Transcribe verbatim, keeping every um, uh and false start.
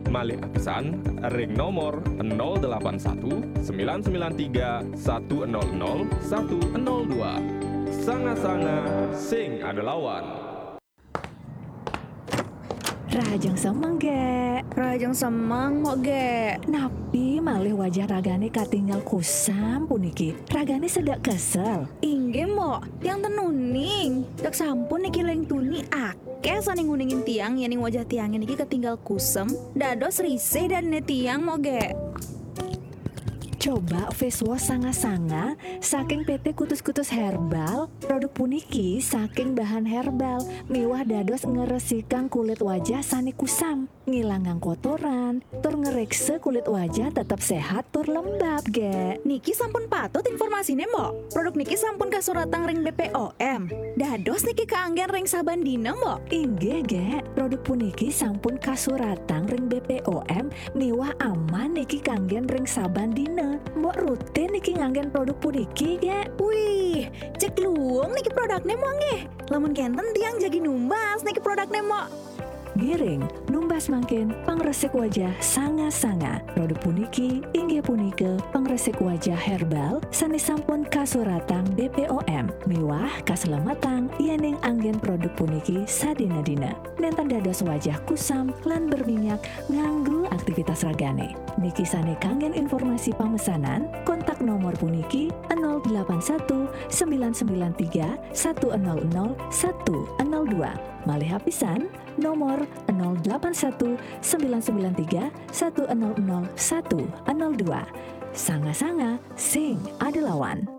malih pesan ring nomor nol delapan satu sembilan sembilan tiga satu nol nol satu nol dua. Sanga-sanga sing ada lawan. Rajang semang ge, Rajang semang kok ge. napi malih wajah ragane katinggal kusam puniki. Ragane sedak kesel. Ingge mo, tiang tenuning. Dak sampun niki leng tuni akeh saning nguningin tiang yening wajah tiangnya niki ketinggal kusem. Dados risih dan ne tiang mo ge. Coba face wash sanga-sanga saking P T Kutus-Kutus Herbal. Produk puniki saking bahan herbal miwah dados ngeresikang kulit wajah sani kusam, ngilangang kotoran, tur ngerekse kulit wajah tetap sehat tur lembab ge. Niki sampun patut informasine mo. Produk niki sampun kasuratang ring B P O M. Dados niki kaanggen ring saban dina mo. Inggih ge, produk puniki sampun kasuratang ring B P O M miwah aman niki kanggen ring saban dina. Mbok rutin niki nganggen produk puniki ge. Wih, cek luang niki produknya mo nge. Lamun kenten tiang jadi numbas niki produknya mo. Giring, numbas mangkin pangresik wajah sanga-sanga. Produk puniki inggih punika pangresik wajah herbal sani sampun kasuratang B P O M miwah kaselamatan yening anggen produk puniki sadina-dina. Nenten dados wajah kusam lan berminyak nganggo aktivitas ragane. Niki sane kanggen informasi pemesanan kontak nomor puniki nol delapan satu sembilan sembilan tiga satu nol nol satu nol dua. Malih hapisan nomor nol delapan satu sembilan sembilan tiga satu nol nol satu nol dua. Sanga-sanga sing ada lawan.